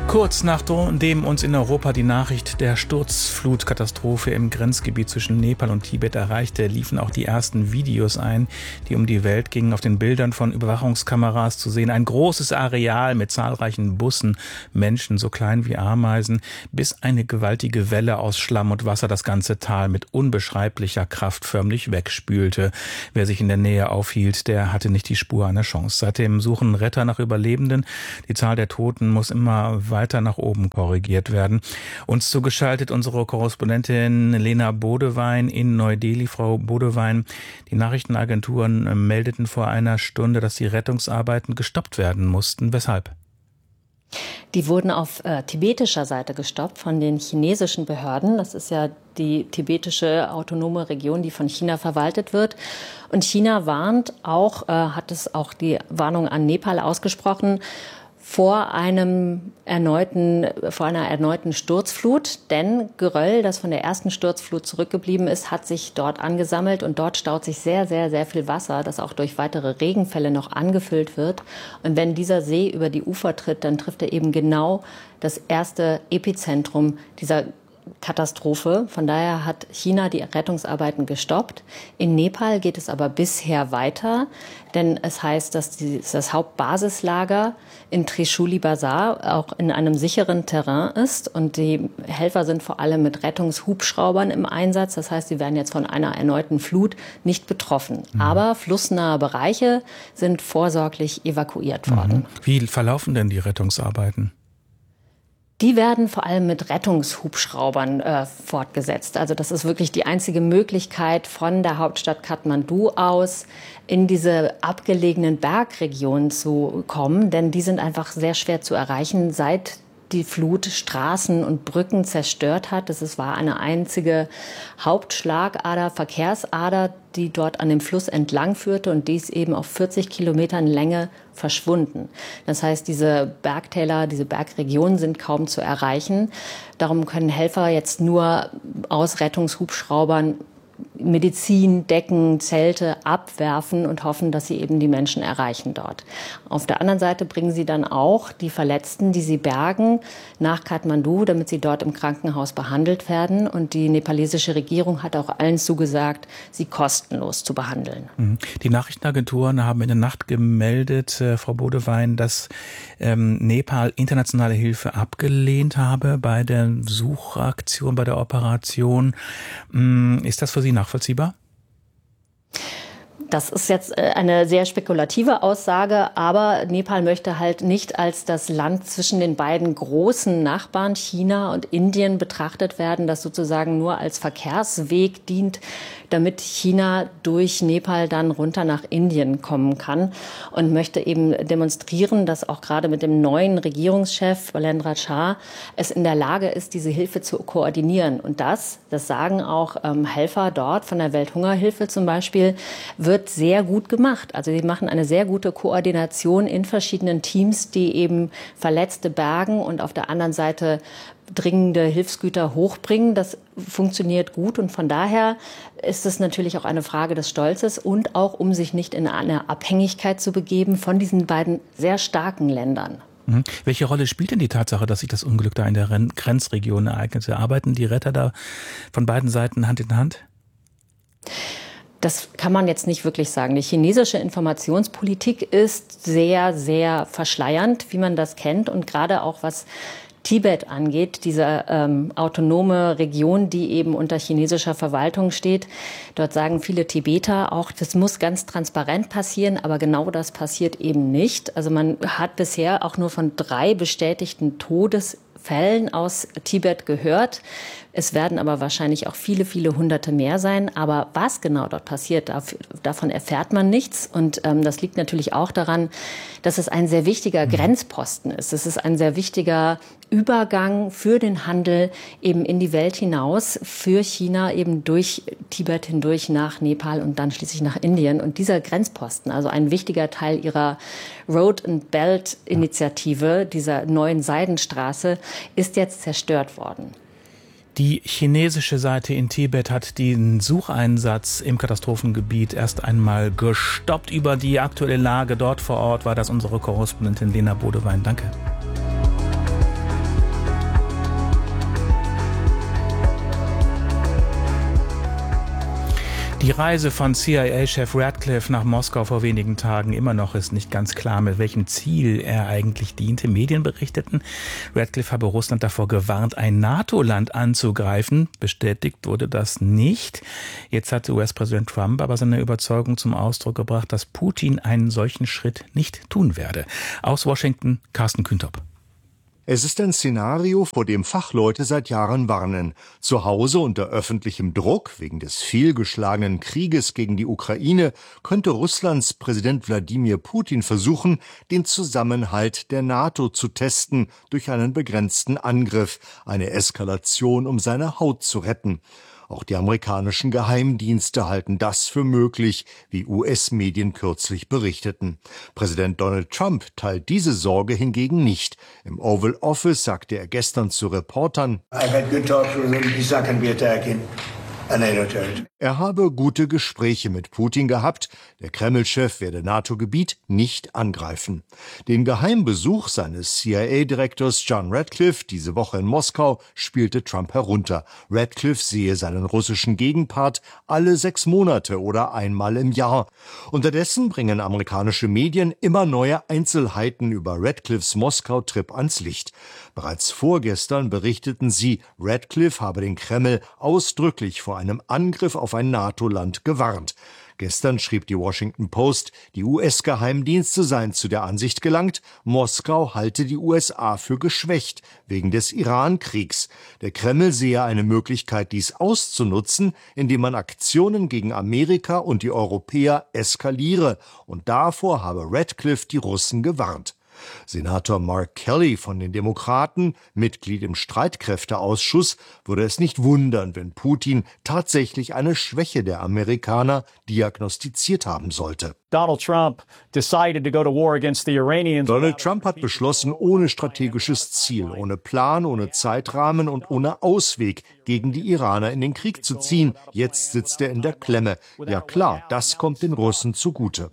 Kurz nachdem uns in Europa die Nachricht der Sturzflutkatastrophe im Grenzgebiet zwischen Nepal und Tibet erreichte, liefen auch die ersten Videos ein, die um die Welt gingen. Auf den Bildern von Überwachungskameras zu sehen ein großes Areal mit zahlreichen Bussen, Menschen so klein wie Ameisen, bis eine gewaltige Welle aus Schlamm und Wasser das ganze Tal mit unbeschreiblicher Kraft förmlich wegspülte. Wer sich in der Nähe aufhielt, der hatte nicht die Spur einer Chance. Seitdem suchen Retter nach Überlebenden. Die Zahl der Toten muss immer weiter nach oben korrigiert werden. Uns zugeschaltet unsere Korrespondentin Lena Bodewein in Neu-Delhi. Frau Bodewein, die Nachrichtenagenturen meldeten vor einer Stunde, dass die Rettungsarbeiten gestoppt werden mussten. Weshalb? Die wurden auf tibetischer Seite gestoppt von den chinesischen Behörden. Das ist ja die tibetische autonome Region, die von China verwaltet wird. Und China warnt auch, hat es auch die Warnung an Nepal ausgesprochen, vor einer erneuten Sturzflut. Denn Geröll, das von der ersten Sturzflut zurückgeblieben ist, hat sich dort angesammelt. Und dort staut sich sehr, sehr, sehr viel Wasser, das auch durch weitere Regenfälle noch angefüllt wird. Und wenn dieser See über die Ufer tritt, dann trifft er eben genau das erste Epizentrum dieser Katastrophe. Von daher hat China die Rettungsarbeiten gestoppt. In Nepal geht es aber bisher weiter, denn es heißt, dass das Hauptbasislager in Trishuli Bazar auch in einem sicheren Terrain ist und die Helfer sind vor allem mit Rettungshubschraubern im Einsatz. Das heißt, sie werden jetzt von einer erneuten Flut nicht betroffen. Aber flussnahe Bereiche sind vorsorglich evakuiert worden. Wie verlaufen denn die Rettungsarbeiten? Die werden vor allem mit Rettungshubschraubern fortgesetzt. Also das ist wirklich die einzige Möglichkeit, von der Hauptstadt Kathmandu aus in diese abgelegenen Bergregionen zu kommen. Denn die sind einfach sehr schwer zu erreichen, seit die Flut Straßen und Brücken zerstört hat. Es war eine einzige Hauptschlagader, Verkehrsader, die dort an dem Fluss entlang führte und die ist eben auf 40 Kilometern Länge verschwunden. Das heißt, diese Bergtäler, diese Bergregionen sind kaum zu erreichen. Darum können Helfer jetzt nur aus Rettungshubschraubern Medizin, Decken, Zelte abwerfen und hoffen, dass sie eben die Menschen erreichen dort. Auf der anderen Seite bringen sie dann auch die Verletzten, die sie bergen, nach Kathmandu, damit sie dort im Krankenhaus behandelt werden. Und die nepalesische Regierung hat auch allen zugesagt, sie kostenlos zu behandeln. Die Nachrichtenagenturen haben in der Nacht gemeldet, Frau Bodewein, dass Nepal internationale Hilfe abgelehnt habe bei der Suchaktion, bei der Operation. Ist das für Sie nachvollziehbar? Das ist jetzt eine sehr spekulative Aussage, aber Nepal möchte halt nicht als das Land zwischen den beiden großen Nachbarn China und Indien betrachtet werden, das sozusagen nur als Verkehrsweg dient, damit China durch Nepal dann runter nach Indien kommen kann und möchte eben demonstrieren, dass auch gerade mit dem neuen Regierungschef Balendra Shah es in der Lage ist, diese Hilfe zu koordinieren. Und das sagen auch Helfer dort von der Welthungerhilfe zum Beispiel, wird sehr gut gemacht. Also sie machen eine sehr gute Koordination in verschiedenen Teams, die eben Verletzte bergen und auf der anderen Seite dringende Hilfsgüter hochbringen. Das funktioniert gut und von daher ist es natürlich auch eine Frage des Stolzes und auch, um sich nicht in eine Abhängigkeit zu begeben von diesen beiden sehr starken Ländern. Welche Rolle spielt denn die Tatsache, dass sich das Unglück da in der Grenzregion ereignete? Arbeiten die Retter da von beiden Seiten Hand in Hand? Das kann man jetzt nicht wirklich sagen. Die chinesische Informationspolitik ist sehr, sehr verschleiernd, wie man das kennt. Und gerade auch was Tibet angeht, diese autonome Region, die eben unter chinesischer Verwaltung steht. Dort sagen viele Tibeter auch, das muss ganz transparent passieren, aber genau das passiert eben nicht. Also man hat bisher auch nur von 3 bestätigten Todesfällen aus Tibet gehört. Es werden aber wahrscheinlich auch viele, viele Hunderte mehr sein. Aber was genau dort passiert, davon erfährt man nichts. Und das liegt natürlich auch daran, dass es ein sehr wichtiger Grenzposten ist. Es ist ein sehr wichtiger Übergang für den Handel eben in die Welt hinaus, für China eben durch Tibet hindurch nach Nepal und dann schließlich nach Indien. Und dieser Grenzposten, also ein wichtiger Teil ihrer Road and Belt Initiative, dieser neuen Seidenstraße, ist jetzt zerstört worden. Die chinesische Seite in Tibet hat den Sucheinsatz im Katastrophengebiet erst einmal gestoppt. Über die aktuelle Lage dort vor Ort war das unsere Korrespondentin Lena Bodewein. Danke. Die Reise von CIA-Chef Ratcliffe nach Moskau vor wenigen Tagen, immer noch ist nicht ganz klar, mit welchem Ziel er eigentlich diente. Medien berichteten, Ratcliffe habe Russland davor gewarnt, ein NATO-Land anzugreifen. Bestätigt wurde das nicht. Jetzt hat US-Präsident Trump aber seine Überzeugung zum Ausdruck gebracht, dass Putin einen solchen Schritt nicht tun werde. Aus Washington, Carsten Kühntop. Es ist ein Szenario, vor dem Fachleute seit Jahren warnen. Zu Hause unter öffentlichem Druck wegen des fehlgeschlagenen Krieges gegen die Ukraine könnte Russlands Präsident Wladimir Putin versuchen, den Zusammenhalt der NATO zu testen durch einen begrenzten Angriff, eine Eskalation, um seine Haut zu retten. Auch die amerikanischen Geheimdienste halten das für möglich, wie US-Medien kürzlich berichteten. Präsident Donald Trump teilt diese Sorge hingegen nicht. Im Oval Office sagte er gestern zu Reportern, er habe gute Gespräche mit Putin gehabt. Der Kreml-Chef werde NATO-Gebiet nicht angreifen. Den Geheimbesuch seines CIA-Direktors John Ratcliffe diese Woche in Moskau spielte Trump herunter. Ratcliffe sehe seinen russischen Gegenpart alle 6 Monate oder einmal im Jahr. Unterdessen bringen amerikanische Medien immer neue Einzelheiten über Ratcliffes Moskau-Trip ans Licht. Bereits vorgestern berichteten sie, Ratcliffe habe den Kreml ausdrücklich vor einem Angriff auf ein NATO-Land gewarnt. Gestern schrieb die Washington Post, die US-Geheimdienste seien zu der Ansicht gelangt, Moskau halte die USA für geschwächt wegen des Iran-Kriegs. Der Kreml sehe eine Möglichkeit, dies auszunutzen, indem man Aktionen gegen Amerika und die Europäer eskaliere. Und davor habe Ratcliffe die Russen gewarnt. Senator Mark Kelly von den Demokraten, Mitglied im Streitkräfteausschuss, würde es nicht wundern, wenn Putin tatsächlich eine Schwäche der Amerikaner diagnostiziert haben sollte. Donald Trump hat beschlossen, ohne strategisches Ziel, ohne Plan, ohne Zeitrahmen und ohne Ausweg gegen die Iraner in den Krieg zu ziehen. Jetzt sitzt er in der Klemme. Ja klar, das kommt den Russen zugute.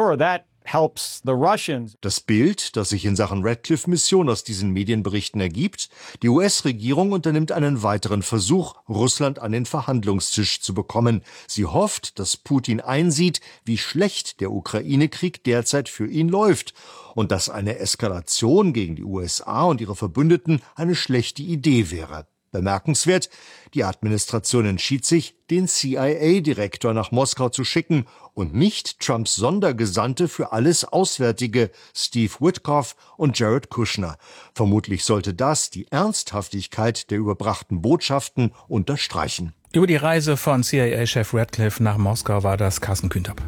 Das Bild, das sich in Sachen Ratcliffe-Mission aus diesen Medienberichten ergibt, die US-Regierung unternimmt einen weiteren Versuch, Russland an den Verhandlungstisch zu bekommen. Sie hofft, dass Putin einsieht, wie schlecht der Ukraine-Krieg derzeit für ihn läuft und dass eine Eskalation gegen die USA und ihre Verbündeten eine schlechte Idee wäre. Bemerkenswert, die Administration entschied sich, den CIA-Direktor nach Moskau zu schicken und nicht Trumps Sondergesandte für alles Auswärtige, Steve Witkoff und Jared Kushner. Vermutlich sollte das die Ernsthaftigkeit der überbrachten Botschaften unterstreichen. Über die Reise von CIA-Chef Ratcliffe nach Moskau war das Carsten Kühntop.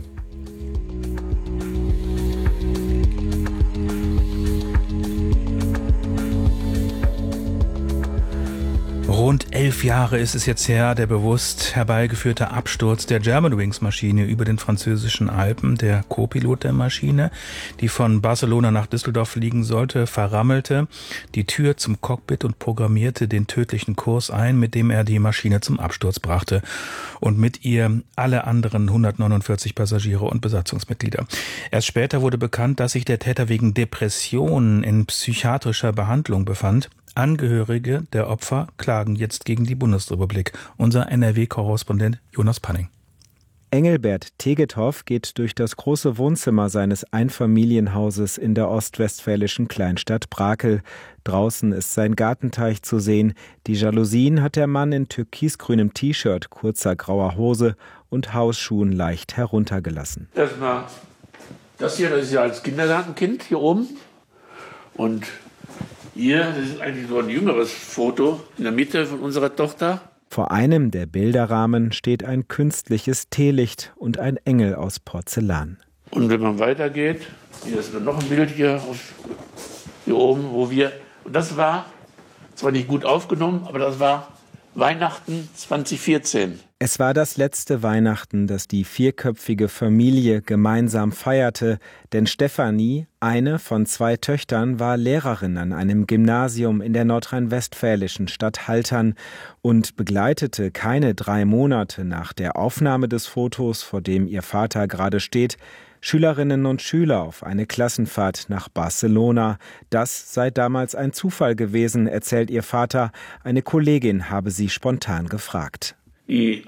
Rund 11 Jahre ist es jetzt her, der bewusst herbeigeführte Absturz der Germanwings-Maschine über den französischen Alpen. Der Co-Pilot der Maschine, die von Barcelona nach Düsseldorf fliegen sollte, verrammelte die Tür zum Cockpit und programmierte den tödlichen Kurs ein, mit dem er die Maschine zum Absturz brachte und mit ihr alle anderen 149 Passagiere und Besatzungsmitglieder. Erst später wurde bekannt, dass sich der Täter wegen Depressionen in psychiatrischer Behandlung befand. Angehörige der Opfer klagen jetzt gegen die Bundesrepublik. Unser NRW-Korrespondent Jonas Panning. Engelbert Tegethoff geht durch das große Wohnzimmer seines Einfamilienhauses in der ostwestfälischen Kleinstadt Brakel. Draußen ist sein Gartenteich zu sehen. Die Jalousien hat der Mann in türkisgrünem T-Shirt, kurzer grauer Hose und Hausschuhen leicht heruntergelassen. Erstmal das hier, das ist ja als Kindergartenkind hier oben. Und hier, das ist eigentlich so ein jüngeres Foto in der Mitte von unserer Tochter. Vor einem der Bilderrahmen steht ein künstliches Teelicht und ein Engel aus Porzellan. Und wenn man weitergeht, hier ist noch ein Bild hier oben, wo wir, und das war zwar nicht gut aufgenommen, aber das war Weihnachten 2014. Es war das letzte Weihnachten, das die vierköpfige Familie gemeinsam feierte, denn Stefanie, eine von 2 Töchtern, war Lehrerin an einem Gymnasium in der nordrhein-westfälischen Stadt Haltern und begleitete keine 3 Monate nach der Aufnahme des Fotos, vor dem ihr Vater gerade steht, Schülerinnen und Schüler auf eine Klassenfahrt nach Barcelona. Das sei damals ein Zufall gewesen, erzählt ihr Vater. Eine Kollegin habe sie spontan gefragt. Die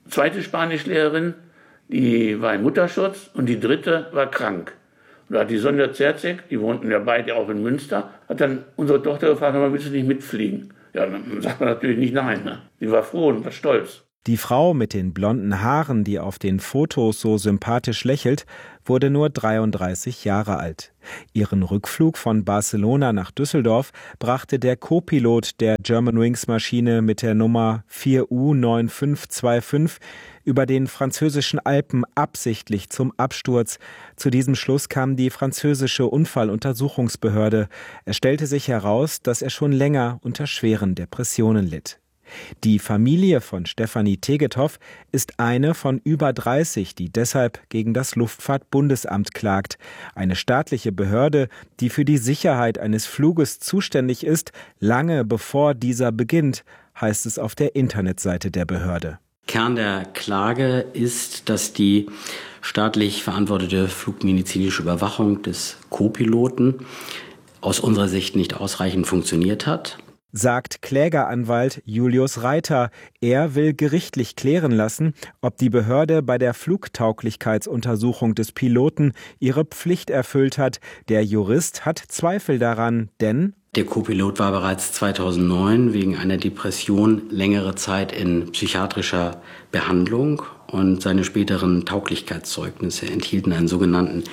zweite Spanischlehrerin, die war im Mutterschutz und die dritte war krank. Und da hat die Sonja Zerzek, die wohnten ja beide auch in Münster, hat dann unsere Tochter gefragt, willst du nicht mitfliegen? Ja, dann sagt man natürlich nicht nein. Ne? Die war froh und war stolz. Die Frau mit den blonden Haaren, die auf den Fotos so sympathisch lächelt, wurde nur 33 Jahre alt. Ihren Rückflug von Barcelona nach Düsseldorf brachte der Co-Pilot der Germanwings-Maschine mit der Nummer 4U9525 über den französischen Alpen absichtlich zum Absturz. Zu diesem Schluss kam die französische Unfalluntersuchungsbehörde. Es stellte sich heraus, dass er schon länger unter schweren Depressionen litt. Die Familie von Stefanie Tegethoff ist eine von über 30, die deshalb gegen das Luftfahrtbundesamt klagt. Eine staatliche Behörde, die für die Sicherheit eines Fluges zuständig ist, lange bevor dieser beginnt, heißt es auf der Internetseite der Behörde. Kern der Klage ist, dass die staatlich verantwortete flugmedizinische Überwachung des Co-Piloten aus unserer Sicht nicht ausreichend funktioniert hat, sagt Klägeranwalt Julius Reiter. Er will gerichtlich klären lassen, ob die Behörde bei der Flugtauglichkeitsuntersuchung des Piloten ihre Pflicht erfüllt hat. Der Jurist hat Zweifel daran, denn der Co-Pilot war bereits 2009 wegen einer Depression längere Zeit in psychiatrischer Behandlung und seine späteren Tauglichkeitszeugnisse enthielten einen sogenannten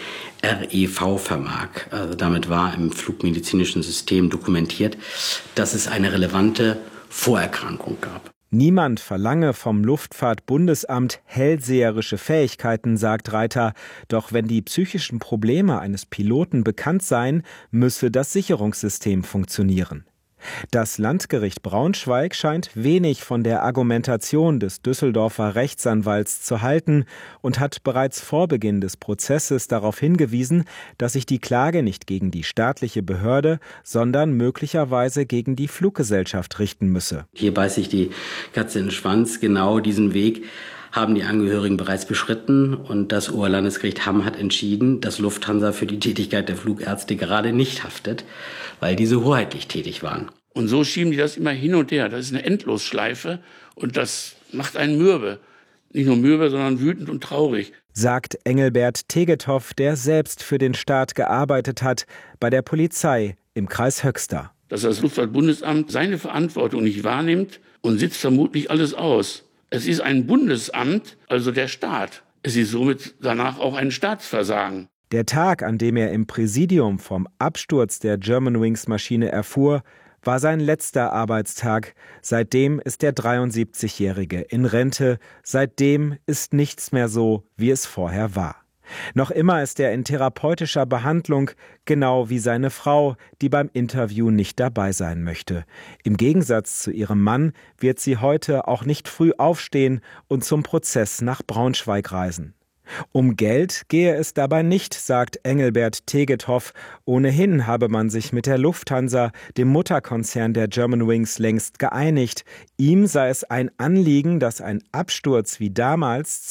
REV-Vermerk. Also damit war im flugmedizinischen System dokumentiert, dass es eine relevante Vorerkrankung gab. Niemand verlange vom Luftfahrtbundesamt hellseherische Fähigkeiten, sagt Reiter. Doch wenn die psychischen Probleme eines Piloten bekannt seien, müsse das Sicherungssystem funktionieren. Das Landgericht Braunschweig scheint wenig von der Argumentation des Düsseldorfer Rechtsanwalts zu halten und hat bereits vor Beginn des Prozesses darauf hingewiesen, dass sich die Klage nicht gegen die staatliche Behörde, sondern möglicherweise gegen die Fluggesellschaft richten müsse. Hier beißt sich die Katze in den Schwanz. Genau diesen Weg haben die Angehörigen bereits beschritten und das Oberlandesgericht Hamm hat entschieden, dass Lufthansa für die Tätigkeit der Flugärzte gerade nicht haftet, weil diese hoheitlich tätig waren. Und so schieben die das immer hin und her. Das ist eine Endlosschleife und das macht einen mürbe. Nicht nur mürbe, sondern wütend und traurig. Sagt Engelbert Tegethoff, der selbst für den Staat gearbeitet hat, bei der Polizei im Kreis Höxter. Dass das Luftfahrtbundesamt seine Verantwortung nicht wahrnimmt und sitzt vermutlich alles aus. Es ist ein Bundesamt, also der Staat. Es ist somit danach auch ein Staatsversagen. Der Tag, an dem er im Präsidium vom Absturz der Germanwings-Maschine erfuhr, war sein letzter Arbeitstag. Seitdem ist der 73-Jährige in Rente. Seitdem ist nichts mehr so, wie es vorher war. Noch immer ist er in therapeutischer Behandlung, genau wie seine Frau, die beim Interview nicht dabei sein möchte. Im Gegensatz zu ihrem Mann wird sie heute auch nicht früh aufstehen und zum Prozess nach Braunschweig reisen. Um Geld gehe es dabei nicht, sagt Engelbert Tegethoff. Ohnehin habe man sich mit der Lufthansa, dem Mutterkonzern der Germanwings, längst geeinigt. Ihm sei es ein Anliegen, dass ein Absturz wie damals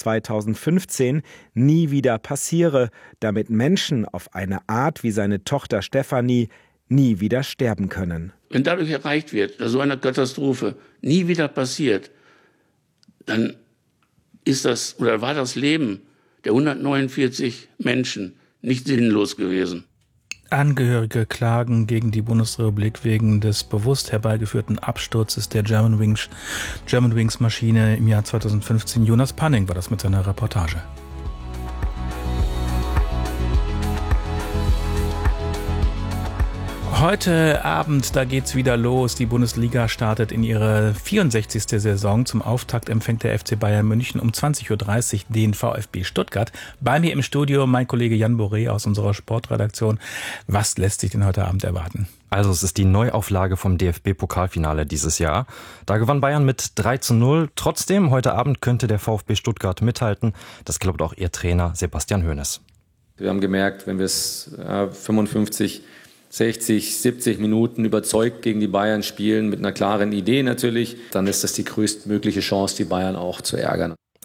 2015 nie wieder passiere, damit Menschen auf eine Art wie seine Tochter Stefanie nie wieder sterben können. Wenn dadurch erreicht wird, dass so eine Katastrophe nie wieder passiert, dann ist das oder war das Leben der 149 Menschen nicht sinnlos gewesen. Angehörige klagen gegen die Bundesrepublik wegen des bewusst herbeigeführten Absturzes der Germanwings-Maschine im Jahr 2015. Jonas Panning war das mit seiner Reportage. Heute Abend, da geht's wieder los. Die Bundesliga startet in ihre 64. Saison. Zum Auftakt empfängt der FC Bayern München um 20.30 Uhr den VfB Stuttgart. Bei mir im Studio mein Kollege Jan Boré aus unserer Sportredaktion. Was lässt sich denn heute Abend erwarten? Also es ist die Neuauflage vom DFB-Pokalfinale dieses Jahr. Da gewann Bayern mit 3:0. Trotzdem, heute Abend könnte der VfB Stuttgart mithalten. Das glaubt auch ihr Trainer Sebastian Hoeneß. Wir haben gemerkt, wenn wir es 55, 60, 70 Minuten überzeugt gegen die Bayern spielen, mit einer klaren Idee natürlich, dann ist das die größtmögliche Chance, die Bayern auch zu ärgern.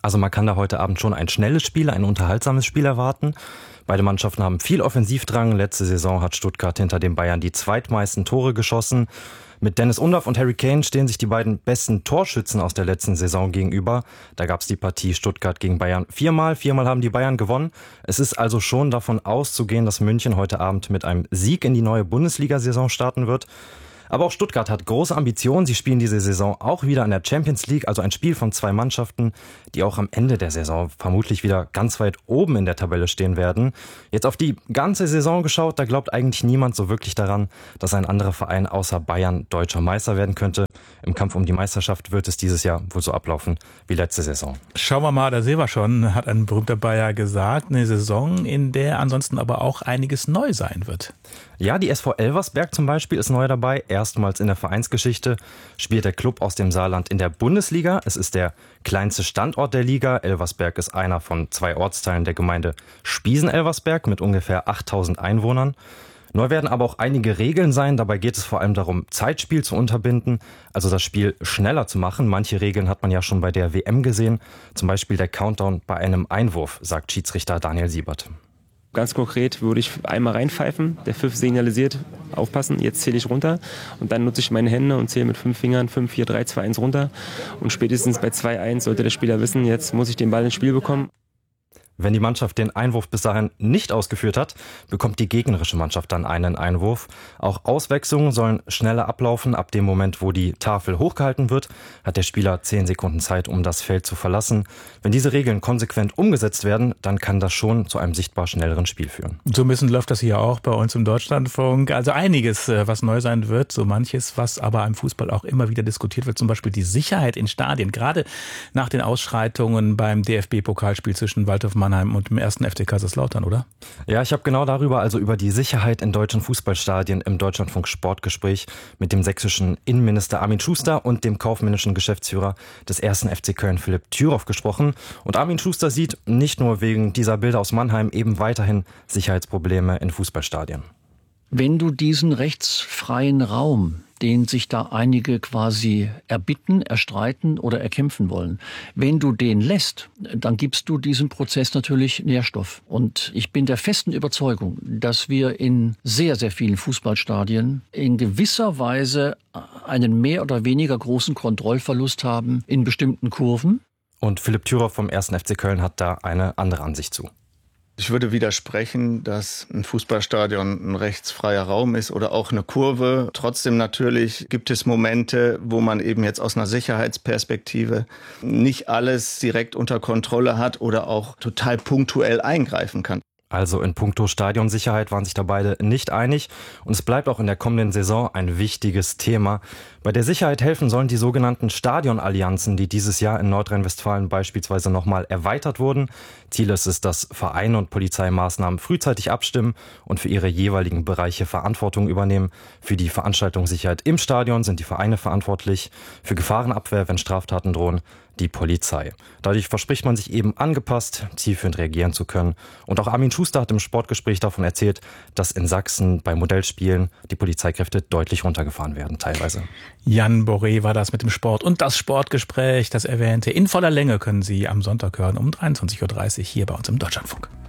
Also man kann da heute Abend schon ein schnelles Spiel, ein unterhaltsames Spiel erwarten. Beide Mannschaften haben viel Offensivdrang. Letzte Saison hat Stuttgart hinter den Bayern die zweitmeisten Tore geschossen. Mit Dennis Undaff und Harry Kane stehen sich die beiden besten Torschützen aus der letzten Saison gegenüber. Da gab es die Partie Stuttgart gegen Bayern viermal haben die Bayern gewonnen. Es ist also schon davon auszugehen, dass München heute Abend mit einem Sieg in die neue Bundesliga-Saison starten wird. Aber auch Stuttgart hat große Ambitionen. Sie spielen diese Saison auch wieder in der Champions League, also ein Spiel von 2 Mannschaften, die auch am Ende der Saison vermutlich wieder ganz weit oben in der Tabelle stehen werden. Jetzt auf die ganze Saison geschaut, da glaubt eigentlich niemand so wirklich daran, dass ein anderer Verein außer Bayern deutscher Meister werden könnte. Im Kampf um die Meisterschaft wird es dieses Jahr wohl so ablaufen wie letzte Saison. Schauen wir mal, da sehen wir schon, hat ein berühmter Bayer gesagt, eine Saison, in der ansonsten aber auch einiges neu sein wird. Ja, die SV Elversberg zum Beispiel ist neu dabei. Erstmals in der Vereinsgeschichte spielt der Club aus dem Saarland in der Bundesliga. Es ist der kleinste Standort der Liga. Elversberg ist einer von 2 Ortsteilen der Gemeinde Spiesen-Elversberg mit ungefähr 8000 Einwohnern. Neu werden aber auch einige Regeln sein. Dabei geht es vor allem darum, Zeitspiel zu unterbinden, also das Spiel schneller zu machen. Manche Regeln hat man ja schon bei der WM gesehen. Zum Beispiel der Countdown bei einem Einwurf, sagt Schiedsrichter Daniel Siebert. Ganz konkret würde ich einmal reinpfeifen, der Pfiff signalisiert, aufpassen, jetzt zähle ich runter und dann nutze ich meine Hände und zähle mit 5 Fingern 5, 4, 3, 2, 1 runter und spätestens bei 2-1 sollte der Spieler wissen, jetzt muss ich den Ball ins Spiel bekommen. Wenn die Mannschaft den Einwurf bis dahin nicht ausgeführt hat, bekommt die gegnerische Mannschaft dann einen Einwurf. Auch Auswechslungen sollen schneller ablaufen. Ab dem Moment, wo die Tafel hochgehalten wird, hat der Spieler 10 Sekunden Zeit, um das Feld zu verlassen. Wenn diese Regeln konsequent umgesetzt werden, dann kann das schon zu einem sichtbar schnelleren Spiel führen. So ein bisschen läuft das hier auch bei uns im Deutschlandfunk. Also einiges, was neu sein wird, so manches, was aber im Fußball auch immer wieder diskutiert wird. Zum Beispiel die Sicherheit in Stadien. Gerade nach den Ausschreitungen beim DFB-Pokalspiel zwischen Waldhof Mannheim und dem 1. FC Kaiserslautern, oder? Ja, ich habe genau darüber, also über die Sicherheit in deutschen Fußballstadien im Deutschlandfunk Sportgespräch mit dem sächsischen Innenminister Armin Schuster und dem kaufmännischen Geschäftsführer des 1. FC Köln Philipp Thüroff gesprochen. Und Armin Schuster sieht nicht nur wegen dieser Bilder aus Mannheim eben weiterhin Sicherheitsprobleme in Fußballstadien. Wenn du diesen rechtsfreien Raum, den sich da einige quasi erbitten, erstreiten oder erkämpfen wollen, wenn du den lässt, dann gibst du diesem Prozess natürlich Nährstoff. Und ich bin der festen Überzeugung, dass wir in sehr, sehr vielen Fußballstadien in gewisser Weise einen mehr oder weniger großen Kontrollverlust haben in bestimmten Kurven. Und Philipp Thüroff vom 1. FC Köln hat da eine andere Ansicht zu. Ich würde widersprechen, dass ein Fußballstadion ein rechtsfreier Raum ist oder auch eine Kurve. Trotzdem natürlich gibt es Momente, wo man eben jetzt aus einer Sicherheitsperspektive nicht alles direkt unter Kontrolle hat oder auch total punktuell eingreifen kann. Also in puncto Stadionsicherheit waren sich da beide nicht einig und es bleibt auch in der kommenden Saison ein wichtiges Thema. Bei der Sicherheit helfen sollen die sogenannten Stadionallianzen, die dieses Jahr in Nordrhein-Westfalen beispielsweise nochmal erweitert wurden. Ziel ist es, dass Vereine und Polizeimaßnahmen frühzeitig abstimmen und für ihre jeweiligen Bereiche Verantwortung übernehmen. Für die Veranstaltungssicherheit im Stadion sind die Vereine verantwortlich, für Gefahrenabwehr, wenn Straftaten drohen, die Polizei. Dadurch verspricht man sich eben angepasst, zielführend reagieren zu können. Und auch Armin Schuster hat im Sportgespräch davon erzählt, dass in Sachsen bei Modellspielen die Polizeikräfte deutlich runtergefahren werden, teilweise. Jan Boré war das mit dem Sport. Und das Sportgespräch, das erwähnte, in voller Länge können Sie am Sonntag hören um 23.30 Uhr hier bei uns im Deutschlandfunk.